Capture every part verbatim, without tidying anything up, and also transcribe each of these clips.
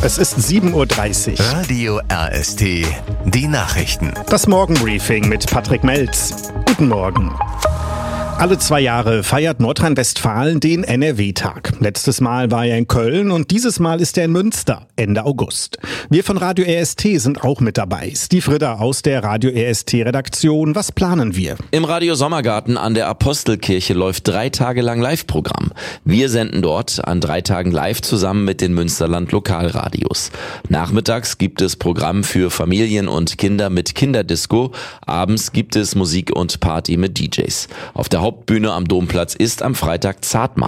Es ist sieben Uhr dreißig. Radio R S T, die Nachrichten. Das Morgenbriefing mit Patrick Melz. Guten Morgen. Alle zwei Jahre feiert Nordrhein-Westfalen den N R W-Tag. Letztes Mal war er in Köln und dieses Mal ist er in Münster, Ende August. Wir von Radio R S T sind auch mit dabei. Steve Ritter aus der Radio R S T-Redaktion. Was planen wir? Im Radio Sommergarten an der Apostelkirche läuft drei Tage lang Live-Programm. Wir senden dort an drei Tagen live zusammen mit den Münsterland-Lokalradios. Nachmittags gibt es Programm für Familien und Kinder mit Kinderdisco. Abends gibt es Musik und Party mit D Js. Auf der Hauptbühne am Domplatz ist am Freitag Zartmann.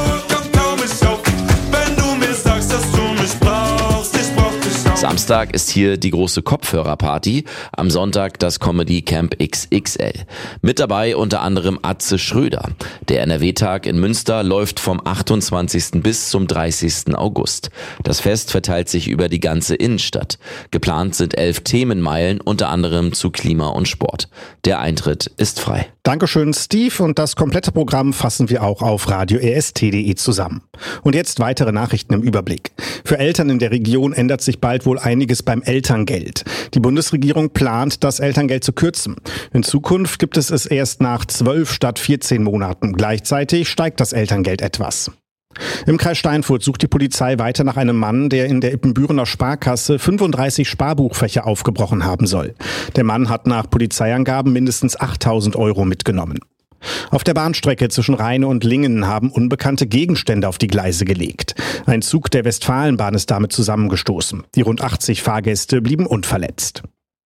Samstag ist hier die große Kopfhörerparty, am Sonntag das Comedy Camp X X L. Mit dabei unter anderem Atze Schröder. Der N R W-Tag in Münster läuft vom achtundzwanzigsten bis zum dreißigsten August. Das Fest verteilt sich über die ganze Innenstadt. Geplant sind elf Themenmeilen, unter anderem zu Klima und Sport. Der Eintritt ist frei. Dankeschön, Steve. Und das komplette Programm fassen wir auch auf radio r s t punkt d e zusammen. Und jetzt weitere Nachrichten im Überblick. Für Eltern in der Region ändert sich bald wohl einiges beim Elterngeld. Die Bundesregierung plant, das Elterngeld zu kürzen. In Zukunft gibt es es erst nach zwölf statt vierzehn Monaten. Gleichzeitig steigt das Elterngeld etwas. Im Kreis Steinfurt sucht die Polizei weiter nach einem Mann, der in der Ippenbürener Sparkasse fünfunddreißig Sparbuchfächer aufgebrochen haben soll. Der Mann hat nach Polizeiangaben mindestens achttausend Euro mitgenommen. Auf der Bahnstrecke zwischen Rheine und Lingen haben unbekannte Gegenstände auf die Gleise gelegt. Ein Zug der Westfalenbahn ist damit zusammengestoßen. Die rund achtzig Fahrgäste blieben unverletzt.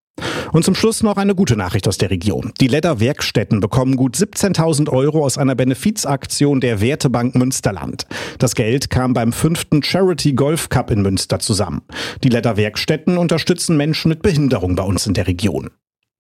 Und zum Schluss noch eine gute Nachricht aus der Region. Die Ledder-Werkstätten bekommen gut siebzehntausend Euro aus einer Benefizaktion der Wertebank Münsterland. Das Geld kam beim fünften Charity Golf Cup in Münster zusammen. Die Ledder-Werkstätten unterstützen Menschen mit Behinderung bei uns in der Region.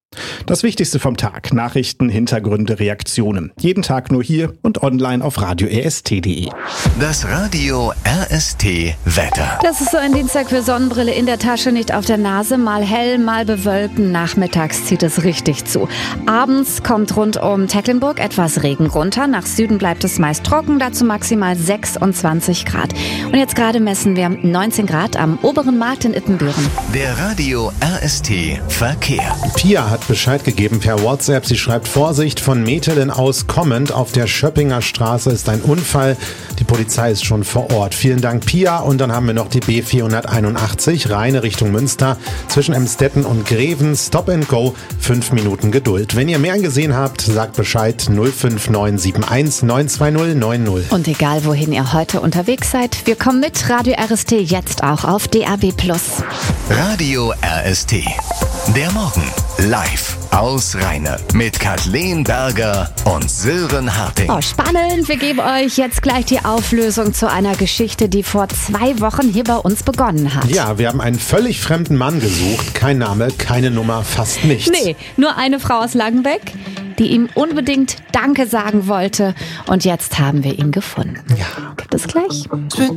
Das Wichtigste vom Tag. Nachrichten, Hintergründe, Reaktionen. Jeden Tag nur hier und online auf radio r s t punkt d e. Das Radio R S T Wetter. Das ist so ein Dienstag für Sonnenbrille in der Tasche, nicht auf der Nase. Mal hell, mal bewölken. Nachmittags zieht es richtig zu. Abends kommt rund um Tecklenburg etwas Regen runter. Nach Süden bleibt es meist trocken, dazu maximal sechsundzwanzig Grad. Und jetzt gerade messen wir neunzehn Grad am oberen Markt in Ippenbüren. Der Radio R S T Verkehr. Pia hat Bescheid gegeben per WhatsApp. Sie schreibt: Vorsicht, von Metelen aus kommend. Auf der Schöppinger Straße ist ein Unfall. Die Polizei ist schon vor Ort. Vielen Dank, Pia. Und dann haben wir noch die B vierhunderteinundachtzig, Rheine Richtung Münster. Zwischen Emstetten und Greven. Stop and Go. Fünf Minuten Geduld. Wenn ihr mehr gesehen habt, sagt Bescheid. null fünf neun sieben eins neun zwei null neun null. Und egal, wohin ihr heute unterwegs seid, wir kommen mit Radio R S T jetzt auch auf D A B plus. Radio R S T. Der Morgen. Live aus Rheine mit Kathleen Berger und Sören Harting. Oh, spannend. Wir geben euch jetzt gleich die Auflösung zu einer Geschichte, die vor zwei Wochen hier bei uns begonnen hat. Ja, wir haben einen völlig fremden Mann gesucht. Kein Name, keine Nummer, fast nichts. Nee, nur eine Frau aus Langenbeck, die ihm unbedingt Danke sagen wollte. Und jetzt haben wir ihn gefunden. Ja. Bis gleich.